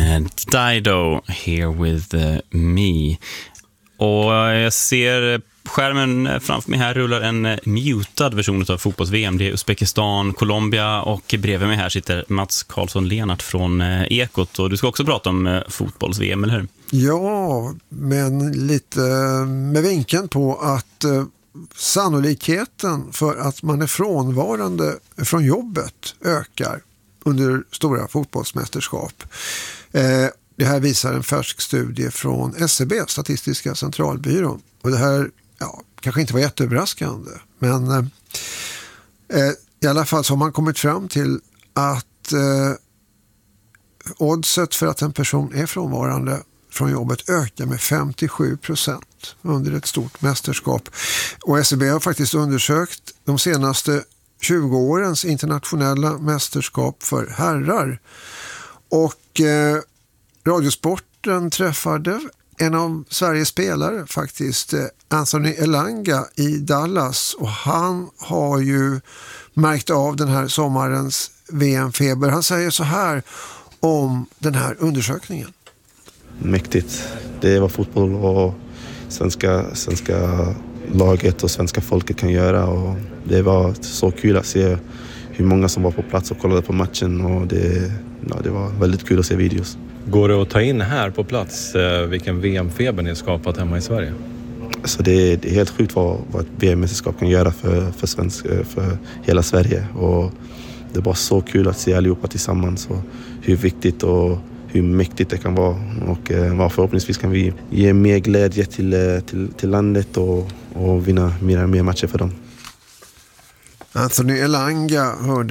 Dido here with me. Och jag ser skärmen framför mig här rullar en mutad version av fotbolls-VM. Det är Uzbekistan, Colombia och bredvid mig här sitter Mats Karlsson-Lenart från Ekot. Och du ska också prata om fotbolls-VM, eller hur? Ja, men lite med vinkeln på att sannolikheten för att man är frånvarande från jobbet ökar under stora fotbollsmästerskap. Det här visar en färsk studie från SCB, Statistiska centralbyrån. Och det här kanske inte var jätteöverraskande, men i alla fall så har man kommit fram till att oddset för att en person är frånvarande från jobbet ökar med 57% under ett stort mästerskap. Och SCB har faktiskt undersökt de senaste 20 årens internationella mästerskap för herrar. Och Radiosporten träffade en av Sveriges spelare faktiskt, Anthony Elanga i Dallas, och han har ju märkt av den här sommarens VM-feber. Han säger så här om den här undersökningen. Mäktigt. Det är vad fotboll och svenska laget och svenska folket kan göra, och det var så kul att se hur många som var på plats och kollade på matchen, och det var väldigt kul att se videos. Går det att ta in här på plats vilken VM-feber ni har skapat hemma i Sverige? Alltså det är helt sjukt vad ett VM-mästerskap kan göra för hela Sverige, och det är bara så kul att se allihopa tillsammans och hur viktigt och hur mäktigt det kan vara, och förhoppningsvis kan vi ge mer glädje till landet och vinna mer matcher för dem. Anthony Elanga hörde